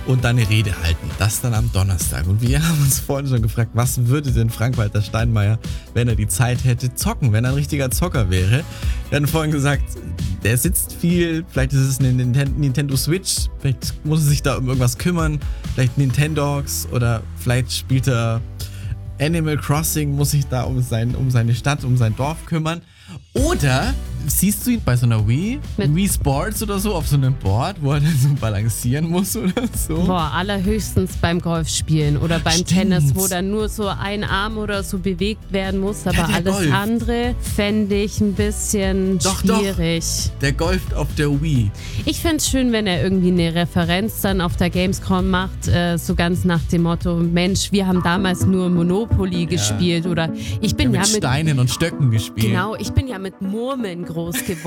und dann eine Rede halten. Das dann am Donnerstag. Und wir haben uns vorhin schon gefragt, was würde denn Frank-Walter Steinmeier, wenn er die Zeit hätte, zocken, wenn er ein richtiger Zocker wäre. Wir hatten vorhin gesagt, der sitzt viel, vielleicht ist es eine Nintendo Switch, vielleicht muss er sich da um irgendwas kümmern, vielleicht Nintendogs oder vielleicht spielt er Animal Crossing, muss sich da um seine Stadt, um sein Dorf kümmern. Oder siehst du ihn bei so einer Wii Sports oder so, auf so einem Board, wo er dann so balancieren muss oder so? Boah, allerhöchstens beim Golfspielen oder beim Tennis, wo dann nur so ein Arm oder so bewegt werden muss. Aber der alles golft. andere fände ich ein bisschen schwierig. Der golft auf der Wii. Ich fände es schön, wenn er irgendwie eine Referenz dann auf der Gamescom macht, so ganz nach dem Motto, Mensch, wir haben damals nur Monopoly gespielt oder ich bin mit Steinen und Stöcken gespielt. Genau, ich bin ja mit Murmeln groß geworden.